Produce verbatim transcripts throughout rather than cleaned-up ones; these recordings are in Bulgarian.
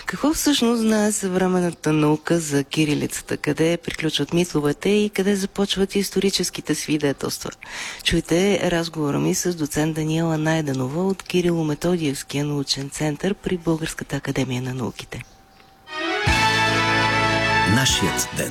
Какво всъщност знае съвременната наука за кирилицата? Къде приключват митовете и къде започват историческите свидетелства? Чуйте разговора ми с доцент Даниела Найденова от Кирило-Методиевския научен център при Българската академия на науките. Нашият ден.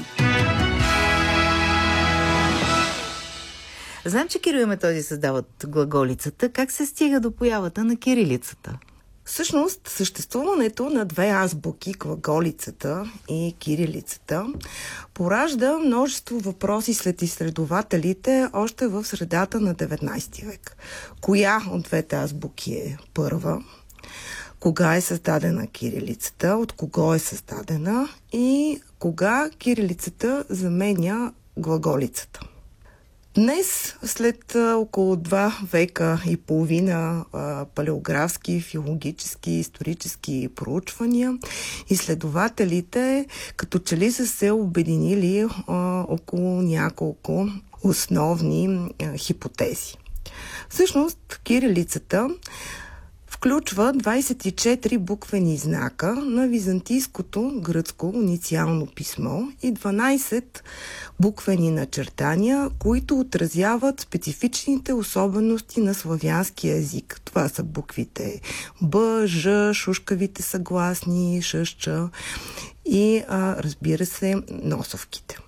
Знам, че Кирил и Методий създават глаголицата. Как се стига до появата на кирилицата? Всъщност, съществуването на две азбуки, глаголицата и кирилицата, поражда множество въпроси след изследователите още в средата на деветнайсети век. Коя от двете азбуки е първа? Кога е създадена кирилицата? От кого е създадена? И кога кирилицата заменя глаголицата? Днес, след а, около два века и половина а, палеографски, филологически, исторически проучвания, изследователите като че ли са се обединили а, около няколко основни а, хипотези. Всъщност, кирилицата включва двайсет и четири буквени знака на византийското гръцко инициално писмо и дванайсет буквени начертания, които отразяват специфичните особености на славянския език. Това са буквите Б, Ж, шушкавите съгласни, Ш, Ч и, а, разбира се, носовките.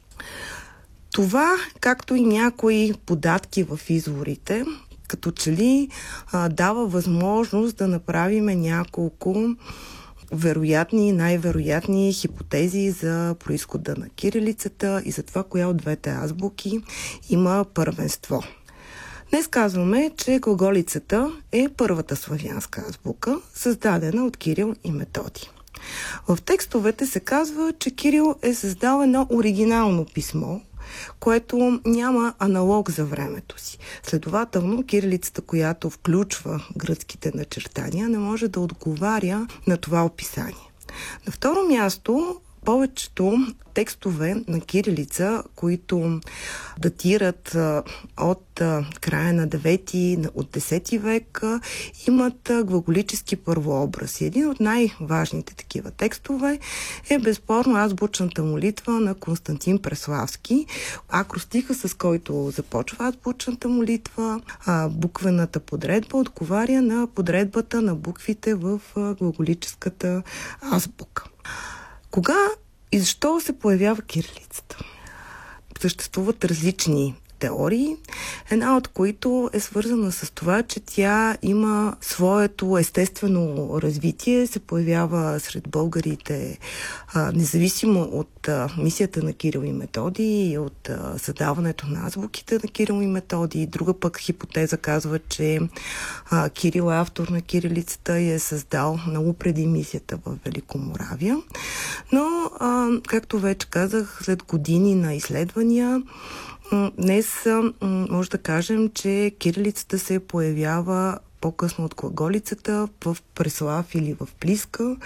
Това, както и някои податки в изворите, като че ли а, дава възможност да направим няколко вероятни и най-вероятни хипотези за произхода на кирилицата и за това, коя от двете азбуки има първенство. Днес казваме, че глаголицата е първата славянска азбука, създадена от Кирил и Методий. В текстовете се казва, че Кирил е създал едно оригинално писмо, което няма аналог за времето си. Следователно, кирилицата, която включва гръцките начертания, не може да отговаря на това описание. На второ място, повечето текстове на кирилица, които датират от края на девети, от десети век, имат глаголически първообраз. И един от най-важните такива текстове е безспорно азбучната молитва на Константин Преславски. Акростиха, с който започва азбучната молитва, буквената подредба отговаря на подредбата на буквите в глаголическата азбука. Кога и защо се появява кирилицата? Съществуват различни теории, една от които е свързана с това, че тя има своето естествено развитие, се появява сред българите а, независимо от а, мисията на Кирил и Методий и от а, създаването на азбуките на Кирил и Методий. Друга пък хипотеза казва, че а, Кирил е автор на кирилицата и е създал много преди мисията в Великоморавия. Но, а, както вече казах, след години на изследвания, днес може да кажем, че кирилицата се появява по-късно от глаголицата в Преслав или в Плиска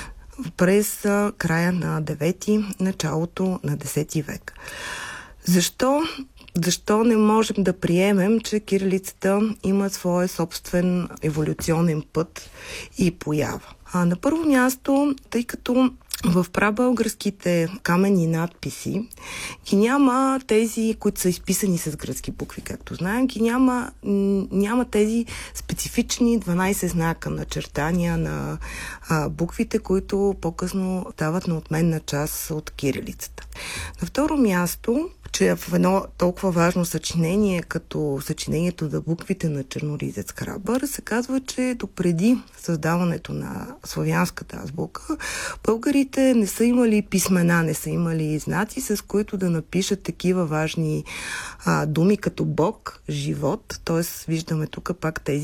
през края на девети, началото на десети век. Защо? Защо не можем да приемем, че кирилицата има своя собствен еволюционен път и поява? А на първо място, тъй като в прабългарските каменни надписи ги няма тези, които са изписани с гръцки букви, както знаем, ги няма, няма тези специфични дванайсет знака на чертания на а, буквите, които по-късно стават на отменна част от кирилицата. На второ място, че в едно толкова важно съчинение, като съчинението за буквите на Черноризец Храбър, се казва, че допреди създаването на славянската азбука, българите не са имали писмена, не са имали знаци, с които да напишат такива важни а, думи като Бог, живот, т.е. виждаме тук пак тези